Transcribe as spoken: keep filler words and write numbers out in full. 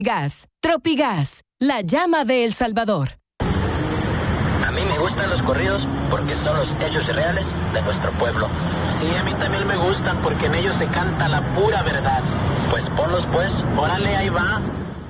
Gas, Tropigas, la llama de El Salvador. A mí me gustan los corridos porque son los hechos reales de nuestro pueblo. Sí, a mí también me gustan porque en ellos se canta la pura verdad. Pues ponlos pues. Órale, ahí va.